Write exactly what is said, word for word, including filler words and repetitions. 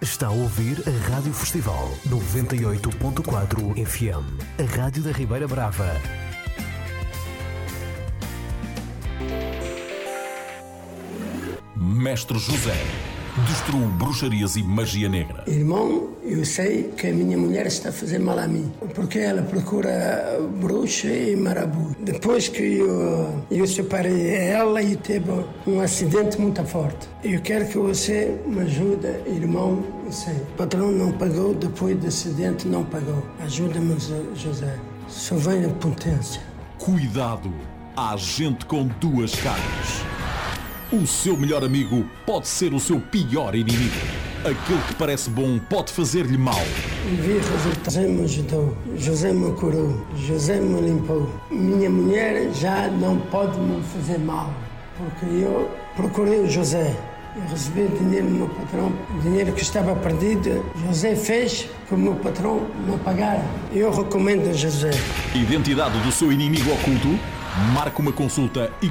Está a ouvir a Rádio Festival noventa e oito ponto quatro F M, a Rádio da Ribeira Brava. Mestre José destruiu bruxarias e magia negra. Irmão, eu sei que a minha mulher está a fazer mal a mim, porque ela procura bruxa e marabu. Depois que eu, eu separei ela e teve um acidente muito forte. Eu quero que você me ajude, irmão. Sei. O patrão não pagou, depois do acidente não pagou. Ajuda-me, José. Só vem a potência. Cuidado, há gente com duas caras. O seu melhor amigo pode ser o seu pior inimigo. Aquele que parece bom pode fazer-lhe mal. E vi resultados. José me ajudou, José me curou, José me limpou. Minha mulher já não pode me fazer mal, porque eu procurei o José. Eu recebi dinheiro do meu patrão, dinheiro que estava perdido. José fez que o meu patrão não pagara. Eu recomendo a José. Identidade do seu inimigo oculto? Marque uma consulta e